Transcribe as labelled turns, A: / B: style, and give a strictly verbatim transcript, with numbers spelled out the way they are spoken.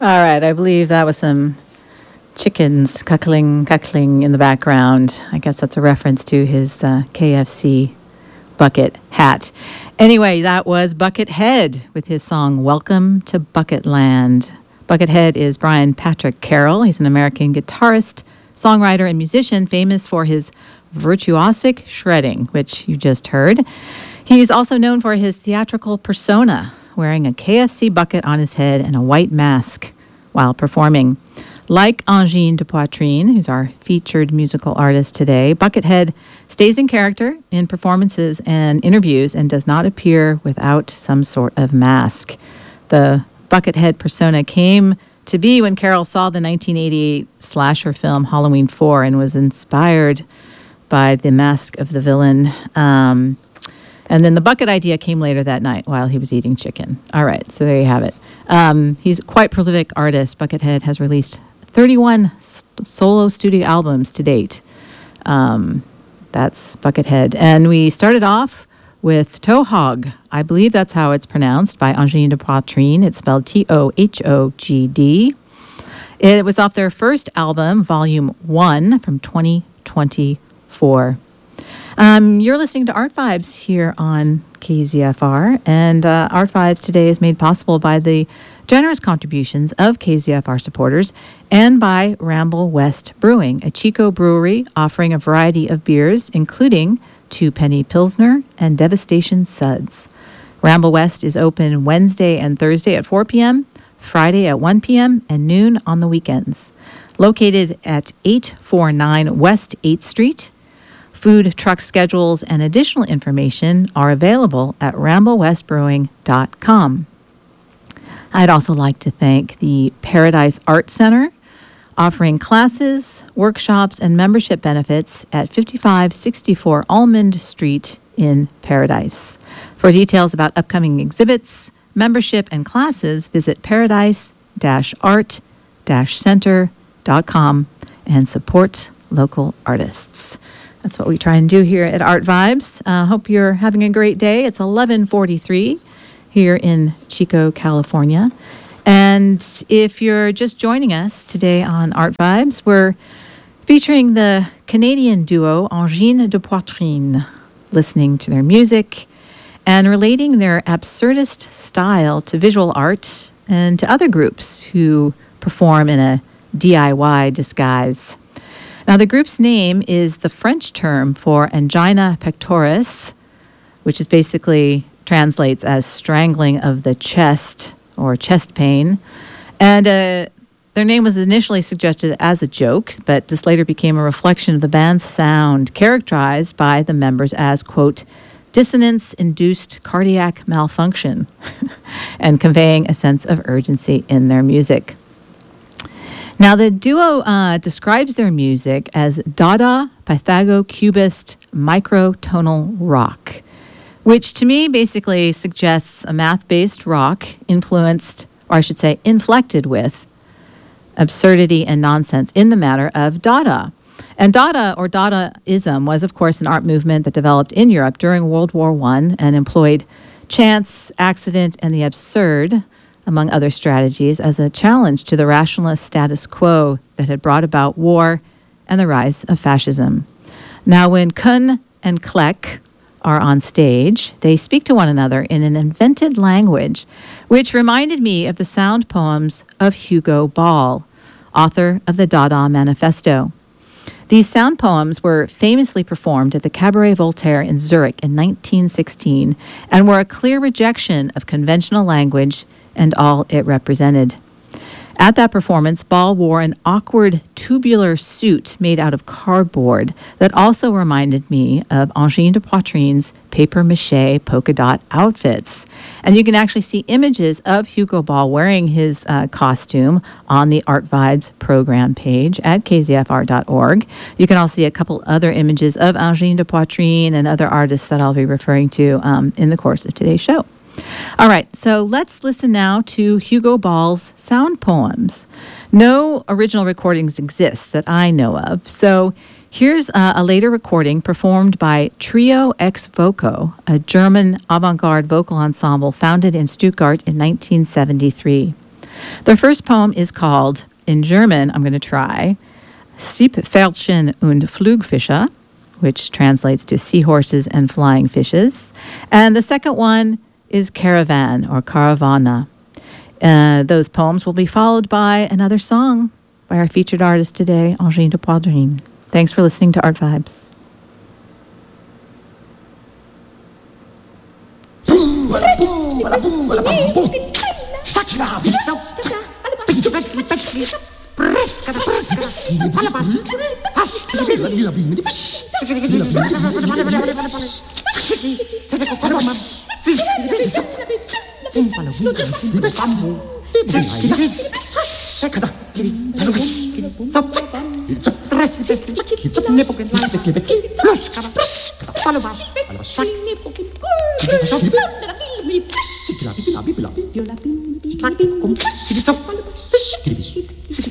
A: All right, I believe that was some chickens cuckling, cuckling in the background. I guess that's a reference to his uh, K F C bucket hat. Anyway, that was Buckethead with his song Welcome to Bucketland. Buckethead is Brian Patrick Carroll. He's an American guitarist, songwriter, and musician famous for his virtuosic shredding, which you just heard. He's also known for his theatrical persona, wearing a K F C bucket on his head and a white mask while performing. Like Angine de Poitrine, who's our featured musical artist today, Buckethead stays in character in performances and interviews and does not appear without some sort of mask. The Buckethead persona came to be when Carroll saw the nineteen eighty-eight slasher film Halloween four and was inspired by the mask of the villain. Um, and then the bucket idea came later that night while he was eating chicken. All right, so there you have it. Um, he's a quite prolific artist. Buckethead has released thirty-one s- solo studio albums to date. Um, that's Buckethead. And we started off with Tohog. I believe that's how it's pronounced, by Angine de Poitrine. It's spelled T O H O G D. It was off their first album, Volume one, from twenty twenty-four. Um, you're listening to Art Vibes here on K Z F R, and uh, Art Vibes today is made possible by the generous contributions of K Z F R supporters and by Ramble West Brewing, a Chico brewery offering a variety of beers, including Two Penny Pilsner and Devastation Suds. Ramble West is open Wednesday and Thursday at four p.m., Friday at one p.m., and noon on the weekends. Located at eight forty-nine West eighth Street, food truck schedules and additional information are available at ramble west brewing dot com. I'd also like to thank the Paradise Art Center, offering classes, workshops, and membership benefits at fifty-five sixty-four Almond Street in Paradise. For details about upcoming exhibits, membership, and classes, visit paradise dash art dash center dot com and support local artists. That's what we try and do here at Art Vibes. I uh, hope you're having a great day. It's eleven forty-three here in Chico, California. And if you're just joining us today on Art Vibes, we're featuring the Canadian duo Angine de Poitrine, listening to their music and relating their absurdist style to visual art and to other groups who perform in a D I Y disguise. Now, the group's name is the French term for angina pectoris, which is basically translates as strangling of the chest or chest pain. And uh, their name was initially suggested as a joke, but this later became a reflection of the band's sound, characterized by the members as, quote, dissonance-induced cardiac malfunction, and conveying a sense of urgency in their music. Now, the duo uh, describes their music as Dada Pythago-Cubist microtonal rock, which to me basically suggests a math-based rock influenced, or I should say inflected with, absurdity and nonsense in the matter of Dada. And Dada, or Dadaism, was, of course, an art movement that developed in Europe during World War One and employed chance, accident, and the absurd, among other strategies, as a challenge to the rationalist status quo that had brought about war and the rise of fascism. Now, when Kuhn and Kleck are on stage, they speak to one another in an invented language, which reminded me of the sound poems of Hugo Ball, author of the Dada Manifesto. These sound poems were famously performed at the Cabaret Voltaire in Zurich in nineteen sixteen and were a clear rejection of conventional language and all it represented. At that performance, Ball wore an awkward tubular suit made out of cardboard that also reminded me of Angine de Poitrine's papier-mâché polka dot outfits. And you can actually see images of Hugo Ball wearing his uh, costume on the Art Vibes program page at k z f r dot org. You can also see a couple other images of Angine de Poitrine and other artists that I'll be referring to um, in the course of today's show. All right, so let's listen now to Hugo Ball's sound poems. No original recordings exist that I know of, so here's uh, a later recording performed by Trio Ex Voco, a German avant-garde vocal ensemble founded in Stuttgart in nineteen seventy-three. Their first poem is called, in German, I'm going to try, Seepferdchen und Flugfische, which translates to seahorses and flying fishes. And the second one is Caravan or Caravana. Uh, those poems will be followed by another song by our featured artist today, Angine de Poidrine. Thanks for listening to Art Vibes.